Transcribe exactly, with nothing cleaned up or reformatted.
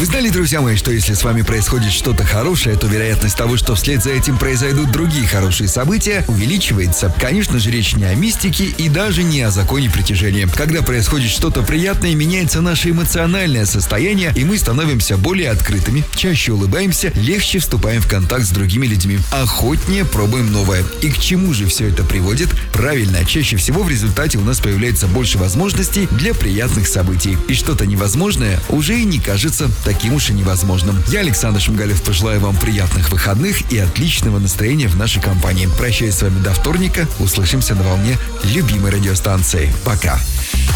вы знали, друзья мои, что если с вами происходит что-то хорошее, то вероятность того, что вслед за этим произойдут другие хорошие события, увеличивается? Конечно же, речь не о мистике и даже не о законе притяжения. Когда происходит что-то приятное, меняется наше эмоциональное состояние, и мы становимся более открытыми, чаще улыбаемся, легче вступаем в контакт с другими людьми, охотнее пробуем новое. И к чему же все это приводит? Правильно, чаще всего в результате у нас появляется больше возможностей для приятных событий. И что-то невозможное уже и не кажется таким уж и невозможным. Я, Александр Шмигалев, пожелаю вам приятных выходных и отличного настроения в нашей компании. Прощаюсь с вами до вторника. Услышимся на волне любимой радиостанции. Пока.